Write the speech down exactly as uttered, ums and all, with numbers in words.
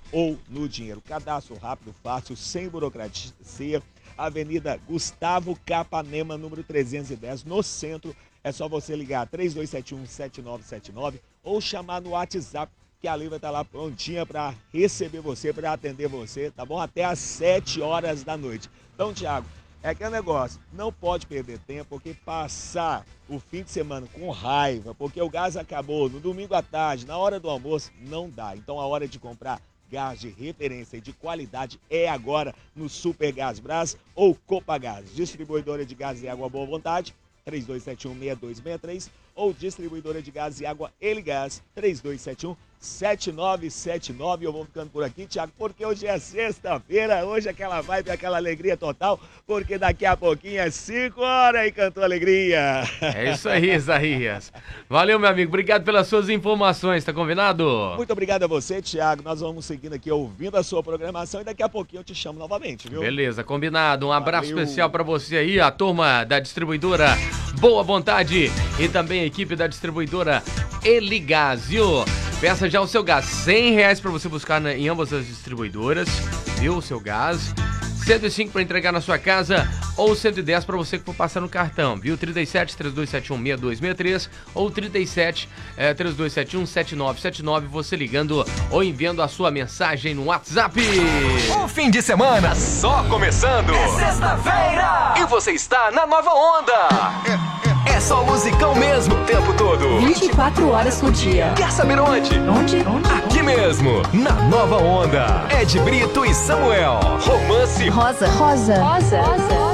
ou no dinheiro. Cadastro rápido, fácil, sem burocracia. Avenida Gustavo Capanema, número trezentos e dez, no centro. É só você ligar três dois sete um, sete nove sete nove ou chamar no WhatsApp, que a Lívia tá lá prontinha para receber você, para atender você, tá bom? Até às sete horas da noite. Então, Thiago, é aquele negócio, não pode perder tempo, porque passar o fim de semana com raiva, porque o gás acabou no domingo à tarde, na hora do almoço, não dá. Então, a hora de comprar gás de referência e de qualidade é agora no Super Gás Brás ou Copagás, distribuidora de gás e água Boa Vontade, três dois sete um, seis dois seis três, ou distribuidora de gás e água Eligás, três dois sete um, sete nove sete nove. Eu vou ficando por aqui, Thiago, porque hoje é sexta-feira, hoje aquela vibe, aquela alegria total, porque daqui a pouquinho é cinco horas e cantou alegria. É isso aí, Isaías. Valeu, meu amigo, obrigado pelas suas informações, tá combinado? Muito obrigado a você, Thiago, nós vamos seguindo aqui ouvindo a sua programação e daqui a pouquinho eu te chamo novamente, viu? Beleza, combinado, um abraço Valeu. Especial pra você aí, a turma da distribuidora Boa Vontade e também a equipe da distribuidora Eligás, viu? Peça já o seu gás, cem reais pra você buscar na, em ambas as distribuidoras, viu? O seu gás, cento e cinco pra entregar na sua casa ou cento e dez pra você que for passar no cartão, viu? trinta e sete, três dois sete um, seis dois seis três ou trinta e sete, é, três dois sete um, sete nove sete nove, você ligando ou enviando a sua mensagem no WhatsApp. O fim de semana só começando. É sexta-feira e você está na nova onda. É só musicão mesmo o tempo todo. vinte e quatro horas por dia. Quer saber onde? Onde? Onde? Aqui mesmo, na nova onda. Ed Brito e Samuel. Romance Rosa. Rosa. Rosa. Rosa.